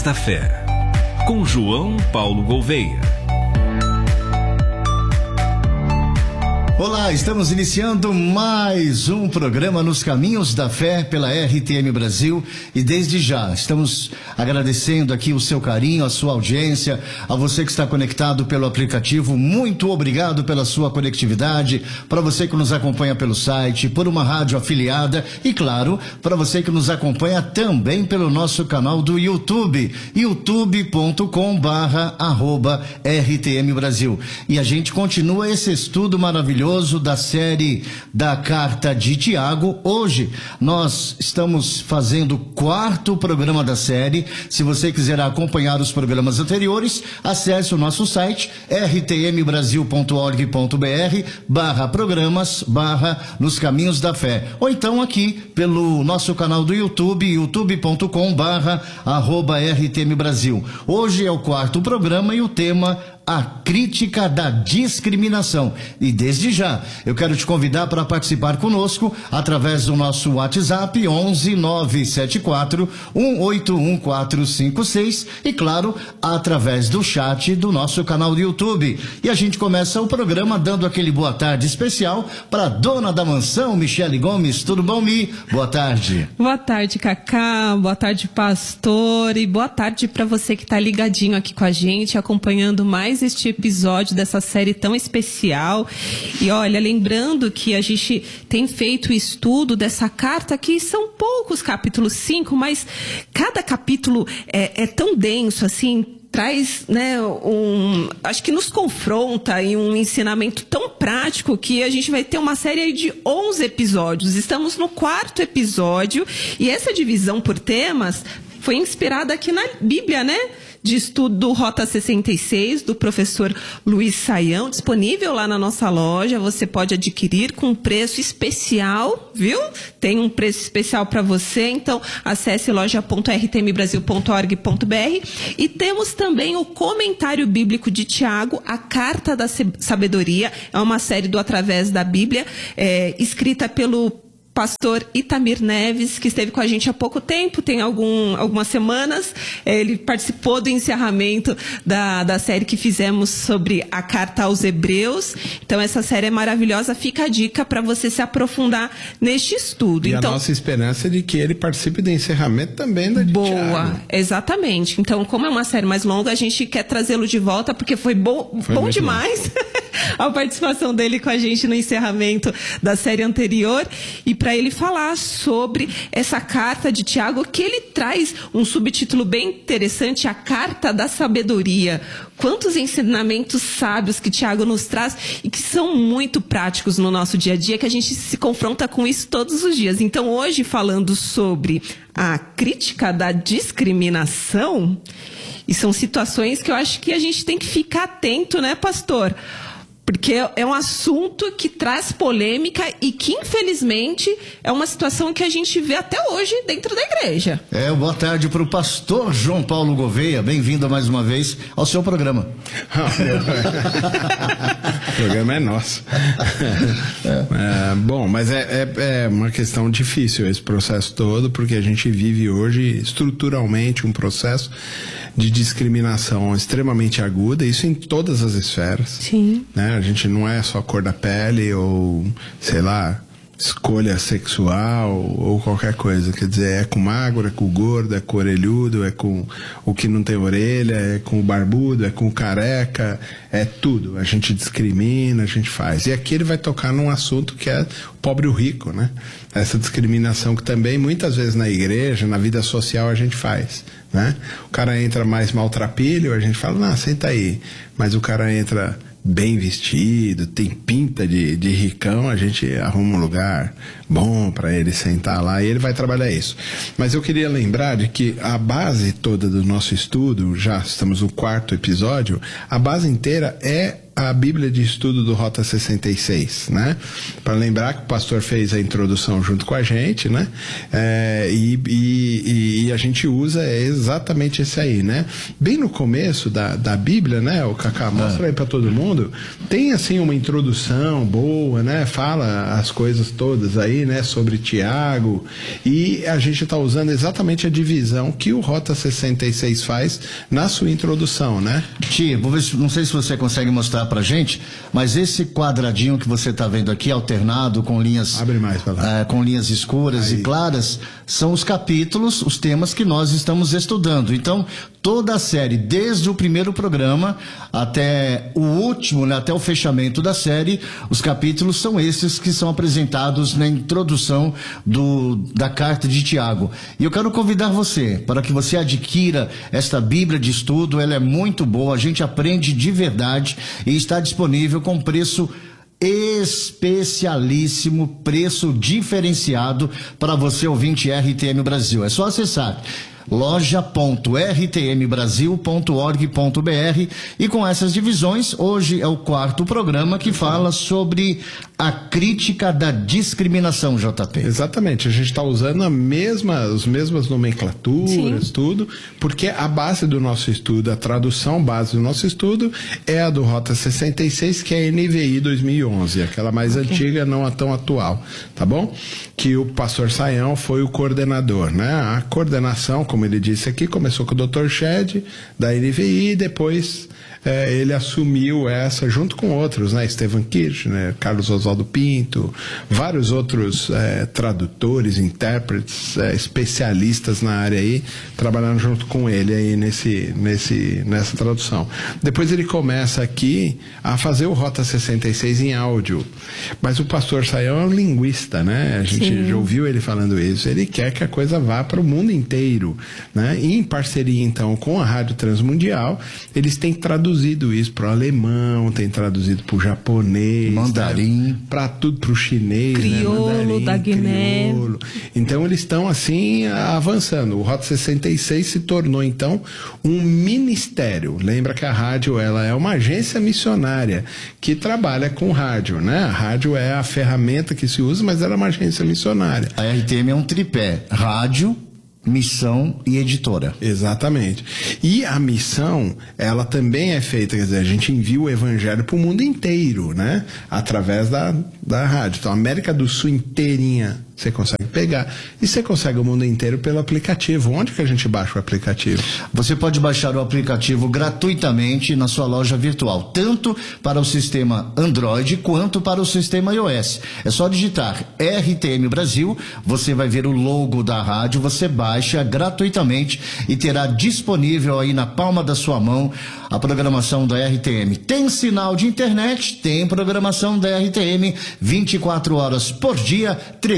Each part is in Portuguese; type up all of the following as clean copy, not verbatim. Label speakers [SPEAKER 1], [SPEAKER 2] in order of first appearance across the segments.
[SPEAKER 1] Caminhos da Fé, com João Paulo Gouveia.
[SPEAKER 2] Olá, estamos iniciando mais um programa Nos Caminhos da Fé pela RTM Brasil e desde já estamos agradecendo aqui o seu carinho, a sua audiência, a você que está conectado pelo aplicativo, muito obrigado pela sua conectividade, para você que nos acompanha pelo site, por uma rádio afiliada e claro, para você que nos acompanha também pelo nosso canal do YouTube, youtube.com/RTM Brasil. E a gente continua esse estudo maravilhoso da série da Carta de Tiago. Hoje nós estamos fazendo o 4º programa da série. Se você quiser acompanhar os programas anteriores, acesse o nosso site rtmbrasil.org.br/programas/Nos Caminhos da Fé, ou então aqui pelo nosso canal do YouTube, youtube.com/RTM Brasil. Hoje é o 4º programa e o tema: a crítica da discriminação. E desde já, eu quero te convidar para participar conosco através do nosso WhatsApp 11 974 181 456 e claro, através do chat do nosso canal do YouTube. E a gente começa o programa dando aquele boa tarde especial para a dona da mansão, Michele Gomes. Tudo bom, Mi? Boa tarde.
[SPEAKER 3] Boa tarde, Cacá. Boa tarde, pastor. E boa tarde para você que está ligadinho aqui com a gente, acompanhando mais este episódio dessa série tão especial. E olha, lembrando que a gente tem feito o estudo dessa carta, que são poucos capítulos, 5, mas cada capítulo é tão denso assim, traz, né, acho que nos confronta em um ensinamento tão prático que a gente vai ter uma série de 11 episódios. Estamos no 4º episódio e essa divisão por temas foi inspirada aqui na Bíblia, né? De estudo do Rota 66, do professor Luiz Saião, disponível lá na nossa loja. Você pode adquirir com preço especial, viu? Tem um preço especial para você, então acesse loja.rtmbrasil.org.br. E temos também o comentário bíblico de Tiago, a Carta da Sabedoria. É uma série do Através da Bíblia, escrita pelo pastor Itamir Neves, que esteve com a gente há pouco tempo, tem algumas semanas. Ele participou do encerramento da série que fizemos sobre a Carta aos Hebreus. Então essa série é maravilhosa, fica a dica para você se aprofundar neste estudo.
[SPEAKER 4] E
[SPEAKER 3] então,
[SPEAKER 4] a nossa esperança é de que ele participe do encerramento também da
[SPEAKER 3] boa,
[SPEAKER 4] Tiago.
[SPEAKER 3] Exatamente. Então, como é uma série mais longa, a gente quer trazê-lo de volta, porque foi bom demais a participação dele com a gente no encerramento da série anterior, e para ele falar sobre essa carta de Tiago, que ele traz um subtítulo bem interessante, a Carta da Sabedoria. Quantos ensinamentos sábios que Tiago nos traz e que são muito práticos no nosso dia a dia, que a gente se confronta com isso todos os dias. Então, hoje, falando sobre a crítica da discriminação, e são situações que eu acho que a gente tem que ficar atento, né, pastor? Porque é um assunto que traz polêmica e que, infelizmente, é uma situação que a gente vê até hoje dentro da igreja.
[SPEAKER 2] Boa tarde para o pastor João Paulo Gouveia. Bem-vindo mais uma vez ao seu programa.
[SPEAKER 4] O programa é nosso. Bom, mas é uma questão difícil esse processo todo, porque a gente vive hoje estruturalmente um processo de discriminação extremamente aguda, isso em todas as esferas.
[SPEAKER 3] Sim.
[SPEAKER 4] Né? A gente não é só cor da pele ou, sei lá, escolha sexual ou qualquer coisa. Quer dizer, é com magro, é com o gordo, é com o orelhudo, é com o que não tem orelha, é com o barbudo, é com o careca, é tudo. A gente discrimina, a gente faz. E aqui ele vai tocar num assunto que é o pobre e o rico, né? Essa discriminação que também muitas vezes na igreja, na vida social a gente faz, né? O cara entra mais maltrapilho, a gente fala, não, senta aí. Mas o cara entra bem vestido, tem pinta de ricão, a gente arruma um lugar bom para ele sentar lá e ele vai trabalhar isso. Mas eu queria lembrar de que a base toda do nosso estudo, já estamos no 4º episódio, a base inteira é a Bíblia de Estudo do Rota 66, né? Para lembrar que o pastor fez a introdução junto com a gente, né? E a gente usa é exatamente esse aí, né? Bem no começo da Bíblia, né, o Cacá, mostra aí para todo mundo, tem assim uma introdução boa, né? Fala as coisas todas aí, né, sobre Tiago, e a gente está usando exatamente a divisão que o Rota 66 faz na sua introdução, né?
[SPEAKER 2] Tia, vou ver não sei se você consegue mostrar pra gente, mas esse quadradinho que você está vendo aqui, alternado com linhas,
[SPEAKER 4] abre mais pra lá.
[SPEAKER 2] Com linhas escuras
[SPEAKER 4] aí.
[SPEAKER 2] E claras, são os capítulos, os temas que nós estamos estudando. Então, toda a série, desde o primeiro programa até o último, né, até o fechamento da série, os capítulos são esses que são apresentados na introdução da carta de Tiago. E eu quero convidar você para que você adquira esta Bíblia de estudo. Ela é muito boa, a gente aprende de verdade e está disponível com preço especialíssimo, preço diferenciado para você ouvinte RTM Brasil. É só acessar loja.rtmbrasil.org.br e com essas divisões, hoje é o 4º programa que fala sobre a crítica da discriminação, JP.
[SPEAKER 4] Exatamente, a gente está usando as mesmas nomenclaturas, sim, tudo, porque a base do nosso estudo, a tradução base do nosso estudo é a do Rota 66, que é a NVI 2011, aquela mais antiga, não a tão atual, tá bom? Que o pastor Saião foi o coordenador, né? A coordenação, como ele disse aqui, começou com o Dr. Shed, da NVI, e depois ele assumiu essa junto com outros, né? Stephen Kirsch, né? Carlos Oswaldo Pinto, vários outros tradutores, intérpretes, especialistas na área aí, trabalhando junto com ele aí nessa tradução. Depois ele começa aqui a fazer o Rota 66 em áudio, mas o pastor Saião é um linguista, né? A gente já ouviu ele falando isso, ele quer que a coisa vá para o mundo inteiro, né? E em parceria então com a Rádio Transmundial, eles têm traduzido isso para o alemão, tem traduzido para o japonês,
[SPEAKER 2] mandarim,
[SPEAKER 4] para tudo, para o chinês,
[SPEAKER 3] crioulo, né? Mandarim, da Guiné.
[SPEAKER 4] Crioulo. Então eles estão assim avançando. O Rota 66 se tornou então um ministério. Lembra que a rádio, ela é uma agência missionária que trabalha com rádio, né? A rádio é a ferramenta que se usa, mas ela é uma agência missionária.
[SPEAKER 2] A RTM é um tripé: rádio, missão e editora.
[SPEAKER 4] Exatamente. E a missão, ela também é feita, quer dizer, a gente envia o evangelho para o mundo inteiro, né? Através da rádio. Então, a América do Sul inteirinha você consegue pegar. E você consegue o mundo inteiro pelo aplicativo. Onde que a gente baixa o aplicativo?
[SPEAKER 2] Você pode baixar o aplicativo gratuitamente na sua loja virtual, tanto para o sistema Android quanto para o sistema iOS. É só digitar RTM Brasil, você vai ver o logo da rádio, você baixa gratuitamente e terá disponível aí na palma da sua mão a programação da RTM. Tem sinal de internet, tem programação da RTM 24 horas por dia,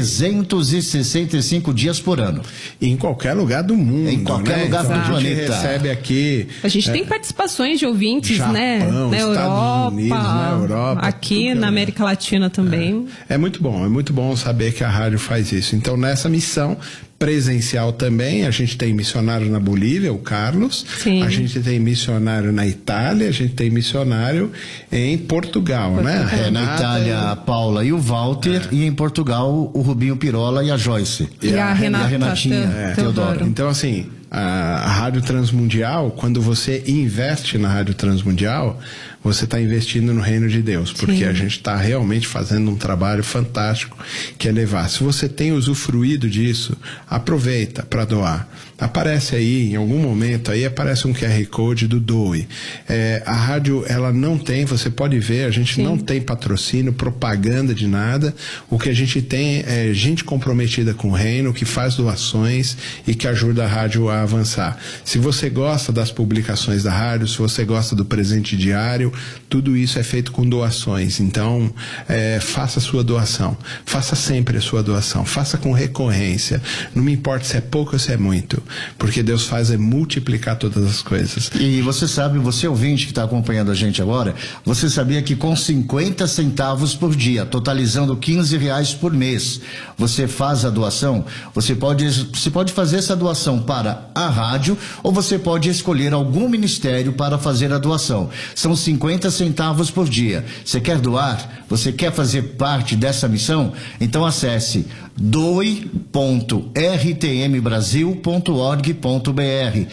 [SPEAKER 2] 365 dias por ano.
[SPEAKER 4] Em qualquer lugar do mundo.
[SPEAKER 2] Em qualquer lugar do planeta.
[SPEAKER 4] A gente recebe aqui.
[SPEAKER 3] A gente tem participações de ouvintes,
[SPEAKER 4] Japão,
[SPEAKER 3] né? Na Europa, aqui na América Latina também.
[SPEAKER 4] É muito bom saber que a rádio faz isso. Então, nessa missão presencial também, a gente tem missionário na Bolívia, o Carlos.
[SPEAKER 3] Sim.
[SPEAKER 4] A gente tem missionário na Itália, a gente tem missionário em Portugal, né?
[SPEAKER 2] Na Itália, a Paula e o Walter, e em Portugal, o Rubinho Pirola e a Joyce.
[SPEAKER 3] E a
[SPEAKER 2] Renatinha Teodoro.
[SPEAKER 4] Então, assim, a Rádio Transmundial, quando você investe na Rádio Transmundial, você está investindo no reino de Deus, porque
[SPEAKER 3] sim,
[SPEAKER 4] a gente está realmente fazendo um trabalho fantástico que é levar. Se você tem usufruído disso, aproveita para doar. Aparece aí, em algum momento, aí aparece um QR Code do Doe. A rádio, ela não tem, você pode ver, a gente sim, não tem patrocínio, propaganda de nada. O que a gente tem é gente comprometida com o reino, que faz doações e que ajuda a rádio a avançar. Se você gosta das publicações da rádio, se você gosta do presente diário, tudo isso é feito com doações. Então, faça a sua doação. Faça sempre a sua doação. Faça com recorrência. Não me importa se é pouco ou se é muito. Porque Deus faz multiplicar todas as coisas.
[SPEAKER 2] E você sabe, você ouvinte que está acompanhando a gente agora, você sabia que com 50 centavos por dia, totalizando R$15 por mês, você faz a doação? Você pode fazer essa doação para a rádio, ou você pode escolher algum ministério para fazer a doação. São 50 centavos por dia. Você quer doar? Você quer fazer parte dessa missão? Então acesse doe.rtmbrasil.org.br,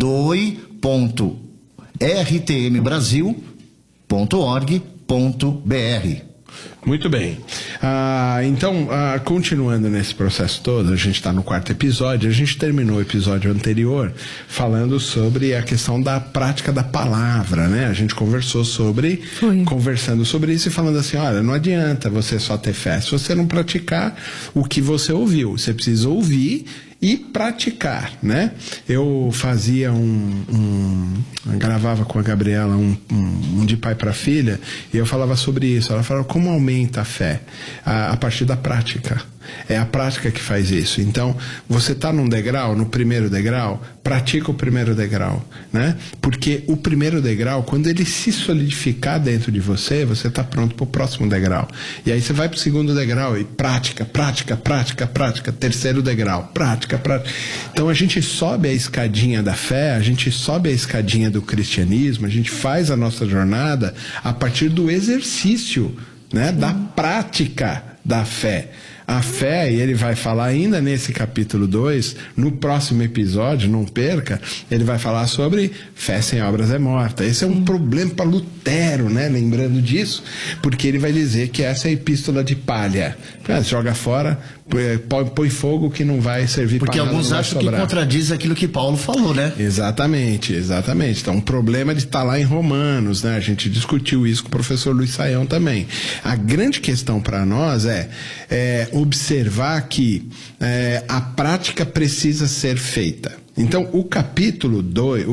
[SPEAKER 2] doe.rtmbrasil.org.br.
[SPEAKER 4] Muito bem. Então, continuando nesse processo todo, a gente está no 4º episódio. A gente terminou o episódio anterior falando sobre a questão da prática da palavra, né? A gente conversando sobre isso e falando assim, olha, não adianta você só ter fé se você não praticar o que você ouviu. Você precisa ouvir e praticar, né? Eu fazia gravava com a Gabriela um de pai para filha, e eu falava sobre isso. Ela falava como aumenta a fé a partir da prática. É a prática que faz isso. Então, você está num degrau, no primeiro degrau, pratica o primeiro degrau, né? Porque o primeiro degrau, quando ele se solidificar dentro de você, você está pronto para o próximo degrau. E aí você vai para o segundo degrau e prática. Terceiro degrau, prática. Então a gente sobe a escadinha da fé, a gente sobe a escadinha do cristianismo, a gente faz a nossa jornada a partir do exercício, né? Da prática da fé. A fé, e ele vai falar ainda nesse capítulo 2, no próximo episódio, não perca, ele vai falar sobre fé sem obras é morta. Esse é um problema para Lutero, né? Lembrando disso, porque ele vai dizer que essa é a epístola de palha. Joga fora, põe fogo que não vai servir para nada.
[SPEAKER 2] Porque alguns acham que contradiz aquilo que Paulo falou, né?
[SPEAKER 4] Exatamente. Então, o problema de estar lá em Romanos, né? A gente discutiu isso com o professor Luiz Saião também. A grande questão para nós é observar que a prática precisa ser feita. Então, o capítulo 1,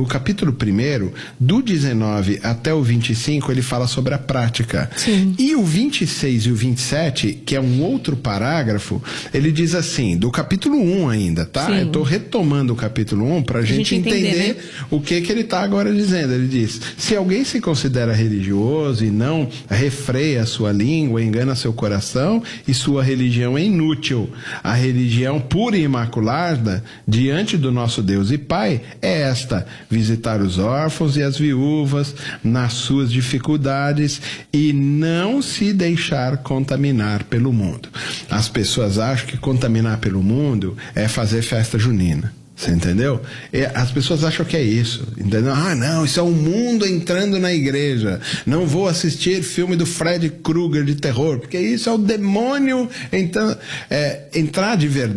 [SPEAKER 4] do 19 até o 25, ele fala sobre a prática.
[SPEAKER 3] Sim.
[SPEAKER 4] E o 26 e o 27, que é um outro parágrafo, ele diz assim, do capítulo 1 ainda, tá?
[SPEAKER 3] Sim.
[SPEAKER 4] Eu estou retomando o capítulo 1 para a gente entender, né? O que ele está agora dizendo. Ele diz, se alguém se considera religioso e não refreia a sua língua, engana seu coração, e sua religião é inútil. A religião pura e imaculada, diante do nosso Deus e Pai, é esta: visitar os órfãos e as viúvas nas suas dificuldades e não se deixar contaminar pelo mundo. As pessoas acham que contaminar pelo mundo é fazer festa junina. Você entendeu? As pessoas acham que é isso, entendeu? Não, isso é o mundo entrando na igreja. Não vou assistir filme do Fred Krueger de terror, porque isso é o demônio entrar de verdade.